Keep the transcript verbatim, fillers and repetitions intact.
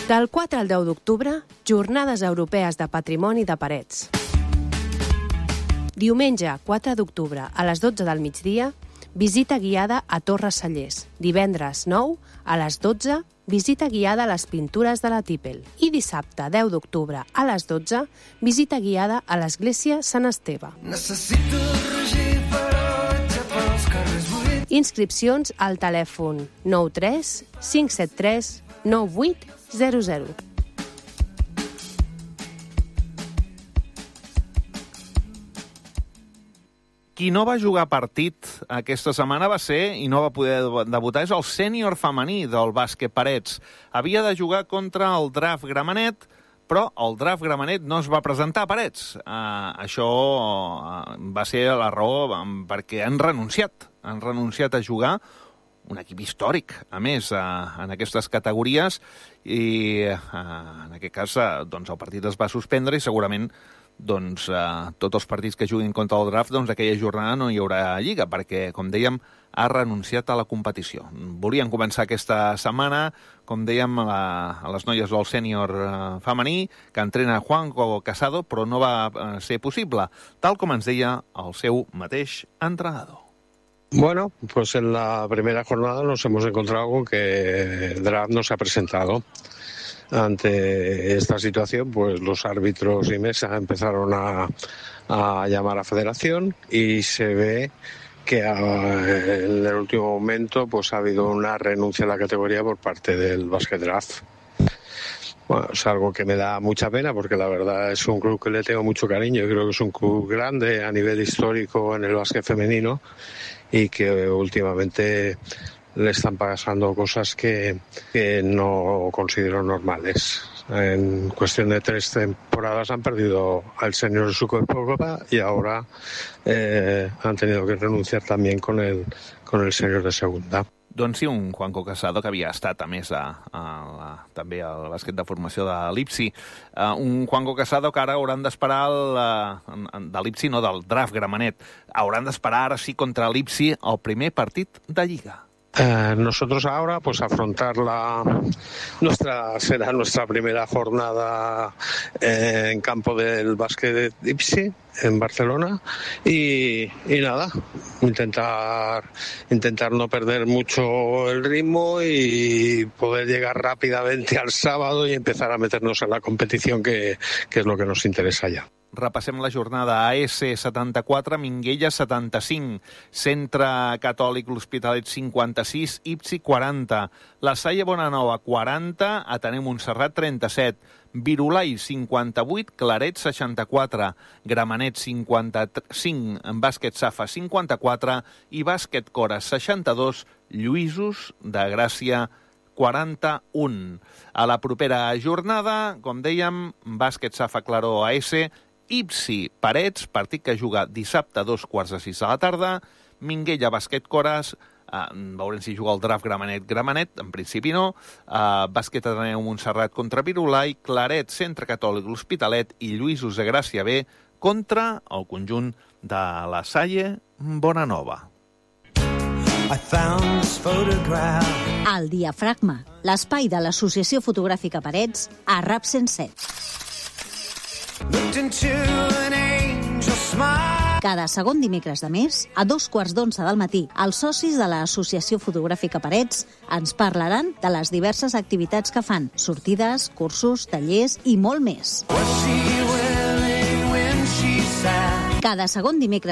Del quatre al deu d'octubre, Jornades Europees de Patrimoni de Parets. Diumenge, quatre d'octubre, a les dotze del migdia, visita guiada a Torres Cellers. Divendres nou, a les dotze, visita guiada a les pintures de la Típel. I dissabte, deu d'octubre, a les dotze, visita guiada a l'església Sant Esteve. Necessito rugir ferotge pels carrers buits. Inscripcions al telèfon nou tres cinc set tres nou vuit zero zero. Qui no va jugar partit aquesta setmana va ser, i no va poder debutar, és el sènior femení del bàsquet Parets. Havia de jugar contra el Draft Gramenet, però el Draft Gramenet no es va presentar a Parets. Uh, això uh, va ser la raó um, perquè han renunciat. Han renunciat a jugar un equip històric, a més, uh, en aquestes categories, i uh, en aquest cas uh, doncs el partit es va suspendre i segurament doncs eh, tots els partits que juguin contra el Draft, doncs aquella jornada no hi haurà lliga, perquè, com dèiem, ha renunciat a la competició. Volien començar aquesta setmana, com dèiem, a, a les noies del sènior eh, femení, que entrena Juanjo Casado, però no va eh, ser possible, tal com ens deia el seu mateix entrenador. Bueno, pues en la primera jornada nos hemos encontrado con que el Draft no se ha presentado. Ante esta situación, pues los árbitros y mesa empezaron a, a llamar a federación y se ve que a, en el último momento pues ha habido una renuncia a la categoría por parte del Basket Draft. Bueno, es algo que me da mucha pena porque la verdad es un club que le tengo mucho cariño. Yo creo que es un club grande a nivel histórico en el básquet femenino y que últimamente le están pasando cosas que, que no considero normales. En cuestión de tres temporadas han perdido al senior de Supercopa y ahora eh, han tenido que renunciar también con el, con el senior de segunda. Doncs sí, un Juanjo Casado que havia estat, a més, a, a, a, també al bàsquet de formació de l'Ipsi. Uh, un Juanjo Casado que ara hauran d'esperar el, uh, de l'Ipsi, no, del Draft Gramenet. Hauran d'esperar ara sí contra l'Ipsi el primer partit de Lliga. Eh, nosotros ahora pues afrontar la nuestra será nuestra primera jornada eh, en campo del básquet de Ipsi en Barcelona y, y nada, intentar intentar no perder mucho el ritmo y poder llegar rápidamente al sábado y empezar a meternos en la competición que, que es lo que nos interesa ya. Repassem la jornada. A S setanta-quatre, Minguella setanta-cinc, Centre Catòlic L'Hospitalet cinquanta-sis, Ipsi quaranta, La Salle Bonanova quaranta, Ateneu Montserrat trenta-set, Virolai cinquanta-vuit, Claret seixanta-quatre, Gramenet cinquanta-cinc, Bàsquet Safa cinquanta-quatre i Bàsquet Cora seixanta-dos, Lluïsos de Gràcia quaranta-un. A la propera jornada, com dèiem, Bàsquet Safa Claró A S, Ipsi Parets, partit que juga dissabte a dos quarts de sis de la tarda, Minguella Bàsquet Cores, eh, veurem si juga el Draft Gramenet Gramenet, en principi no, eh, Bàsquet Ateneu Montserrat contra Virolai, Claret Centre Catòlic L'Hospitalet i Lluïsos de Gràcia B contra el conjunt de La Salle Bonanova. El Diafragma, l'espai de l'Associació Fotogràfica Parets a RAP cent set. Cada segon dimecres de mes, a dos quarts d'onze del matí, els socis de l'Associació Fotogràfica Parets ens parlaran de les diverses activitats que fan, sortides, cursos, tallers i molt més. Cada segon dimecres